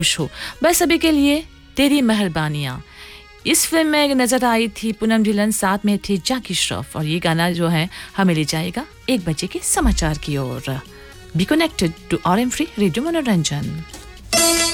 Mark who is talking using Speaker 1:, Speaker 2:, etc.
Speaker 1: खुश हो। बस अभी के लिए तेरी मेहरबानियाँ। इस फिल्म में नजर आई थी पूनम ढिल्लन, साथ में थे जैकी श्रॉफ, और ये गाना जो है हमें ले जाएगा 1 बजे के समाचार की ओर। Be connected two RM free radio मनोरंजन।